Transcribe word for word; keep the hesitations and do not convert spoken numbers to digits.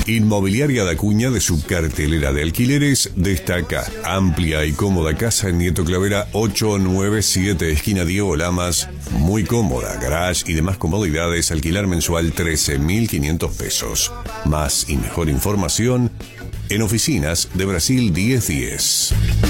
Inmobiliaria da Cuña, de su cartelera de alquileres, destaca amplia y cómoda casa en Nieto Clavera ocho nueve siete, esquina Diego Lamas. Muy cómoda, garage y demás comodidades. Alquilar mensual trece mil quinientos pesos. Más y mejor información en Oficinas de Brasil diez diez.